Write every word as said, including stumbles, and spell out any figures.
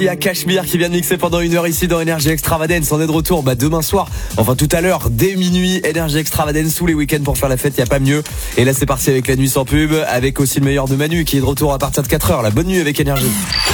Il y a Cachemire qui vient de mixer pendant une heure ici dans Énergie Extravagance. On est de retour bah, demain soir, enfin tout à l'heure, dès minuit. Énergie Extravagance tous les week-ends pour faire la fête, il n'y a pas mieux. Et là c'est parti avec la nuit sans pub, avec aussi le meilleur de Manu qui est de retour à partir de quatre heures. La bonne nuit avec Énergie.